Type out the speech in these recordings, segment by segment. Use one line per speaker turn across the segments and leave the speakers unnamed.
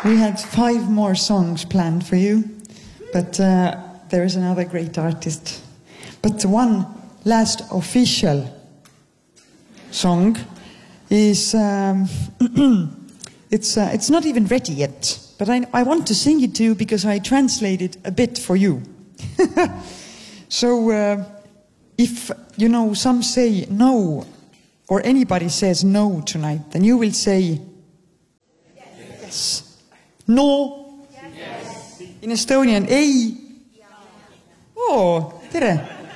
We had 5 more songs planned for you, but there is another great artist. But one last official song is, it's not even ready yet, but I want to sing it to you because I translated a bit for you. So if, you know, some say no, or anybody says no tonight, then you will say yes. No. Yes. In Estonian, ei. Oh, tere.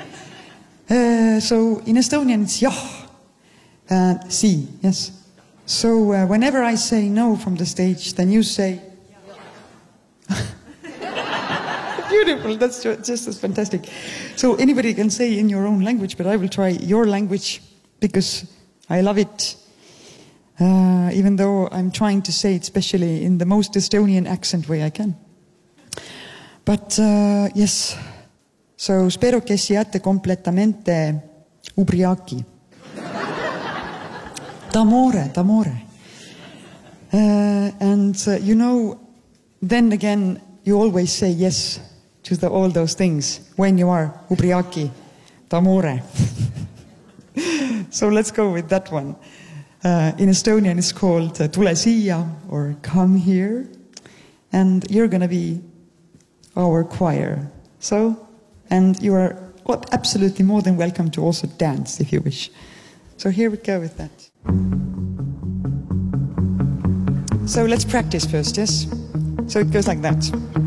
So in Estonian it's jah. Si, yes. So whenever I say no from the stage, then you say beautiful, that's just as fantastic. So anybody can say in your own language, but I will try your language because I love it. Even though I'm trying to say it especially in the most Estonian accent way I can. But yes, so spero che siate completamente ubriachi. D'amore, d'amore. And you know, then again, you always say yes to all those things when you are ubriachi, d'amore. So let's go with that one. In Estonian it's called Tule siia, or come here. And you're going to be our choir. So, and you are absolutely more than welcome to also dance if you wish. So here we go with that. So let's practice first, yes? So it goes like that.